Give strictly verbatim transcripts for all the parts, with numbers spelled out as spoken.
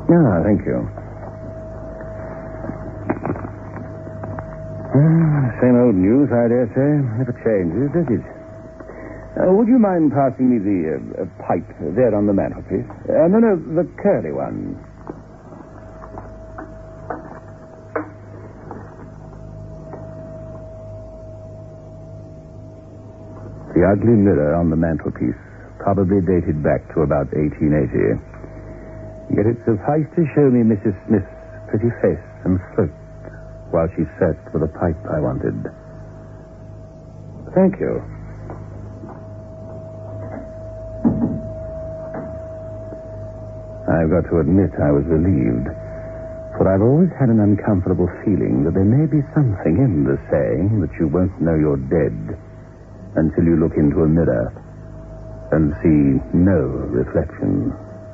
Ah, thank you. Uh, same old news, I dare say. Never changes, does it? Uh, would you mind passing me the uh, uh, pipe there on the mantelpiece? Uh, no, no, the curly one. The ugly mirror on the mantelpiece probably dated back to about eighteen eighty. Yet it sufficed to show me Missus Smith's pretty face and throat while she searched for the pipe I wanted. Thank you. I've got to admit I was relieved, for I've always had an uncomfortable feeling that there may be something in the saying that you won't know you're dead until you look into a mirror and see no reflection.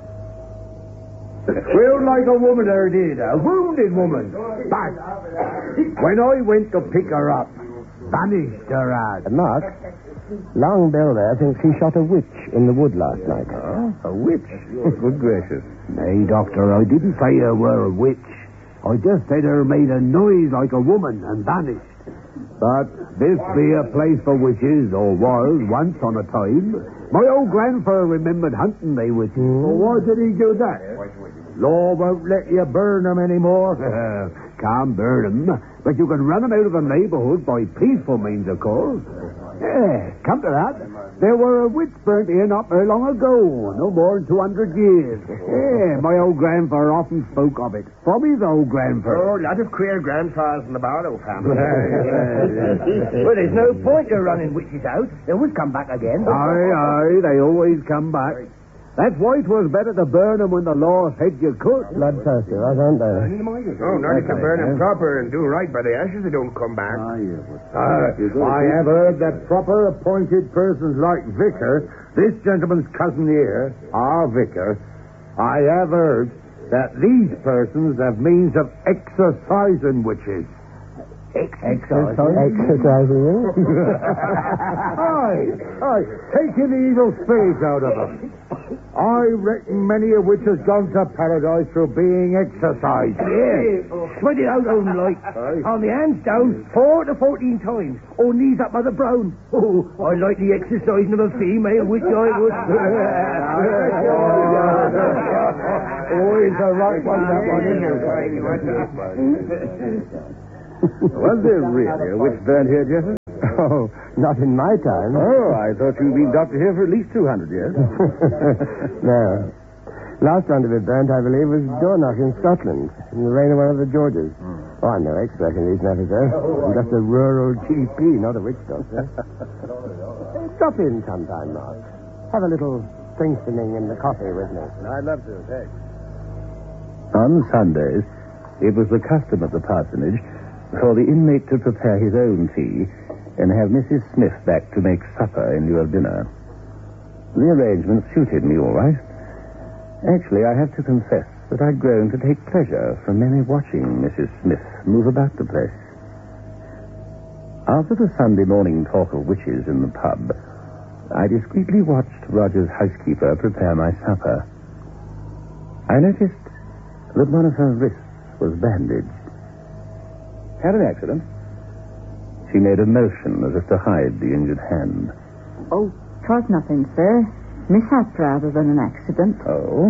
Well, like a woman her did, a wounded woman. But when I went to pick her up, vanished her ad. Mark, Long Bill there thinks he shot a witch in the wood last night. Oh, a witch? Good gracious. Nay, Doctor, I didn't say her were a witch. I just said her made a noise like a woman and vanished. But this be a place for witches, or was once on a time. My old grandfather remembered hunting they witches. Mm. Well, why did he do that? Law won't let you burn them anymore. Can't burn them, but you can run them out of the neighborhood by peaceful means, of course. Yeah, come to that. There were a witch burnt in up there long ago, no more than two hundred years. Yeah, my old grandfather often spoke of it. From his old grandfather. Oh, a lot of queer grandfathers in the Barlow family. Well, there's no point in running witches out. They always come back again. Aye, aye, they always come back. That's why it was better to burn them when the law said you could. Bloodthirsty, aren't they? Oh, now you can burn them proper and do right by the ashes. They don't come back. Ah, yeah, uh, I have heard that proper appointed persons like Vicar, this gentleman's cousin here, our Vicar, I have heard that these persons have means of exorcising witches. Exercising? Exercising, eh? Aye, aye, taking the evil spirits out of them. I reckon many a witch has gone to paradise through being exercised. Yeah, spread it out on like. On the hands down, four to fourteen times. On knees up by the brown. Oh, I like the exercising of a female, which I would. Oh, it's a right one, that one, isn't it? Was there really a witch burnt here, Jeffers? Oh, not in my time. Oh, I thought you'd been doctor here for at least two hundred years. No. Last time to be burnt, I believe, was Dornoch in Scotland, in the reign of one of the Georges. Mm. Oh, I'm no expert in these matters, though. I'm just a rural G P, not a witch doctor. Stop in sometime, Mark. Have a little strengthening in the coffee with me. I'd love to, thanks. On Sundays, it was the custom at the parsonage for the inmate to prepare his own tea and have Missus Smith back to make supper in lieu of dinner. The arrangement suited me all right. Actually, I have to confess that I'd grown to take pleasure from merely watching Missus Smith move about the place. After the Sunday morning talk of witches in the pub, I discreetly watched Roger's housekeeper prepare my supper. I noticed that one of her wrists was bandaged. Had an accident? She made a motion as if to hide the injured hand. Oh, 'twas nothing, sir. Mishap rather than an accident. Oh?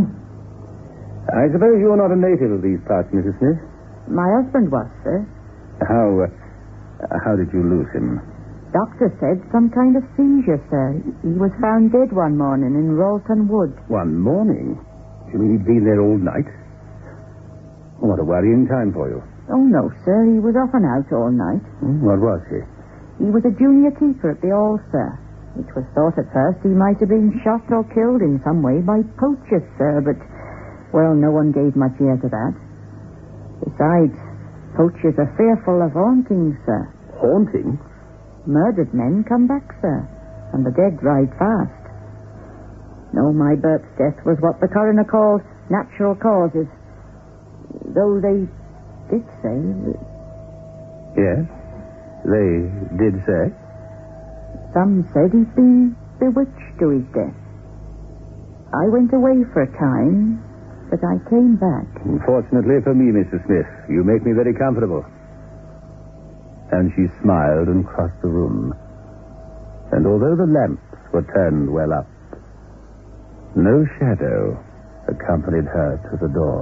I suppose you're not a native of these parts, Missus Smith? My husband was, sir. How, uh, how did you lose him? Doctor said some kind of seizure, sir. He was found dead one morning in Rolton Wood. One morning? You mean he'd been there all night? What a worrying time for you. Oh, no, sir. He was off and out all night. What was he? He was a junior keeper at the Hall, sir. It was thought at first he might have been shot or killed in some way by poachers, sir, but, well, no one gave much ear to that. Besides, poachers are fearful of hauntings, sir. Haunting? Murdered men come back, sir, and the dead ride fast. No, my Bert's death was what the coroner calls natural causes, though they did say... Yes, they did say. Some said he'd been bewitched to his death. I went away for a time, but I came back. Fortunately for me, Missus Smith, you make me very comfortable. And she smiled and crossed the room. And although the lamps were turned well up, no shadow accompanied her to the door.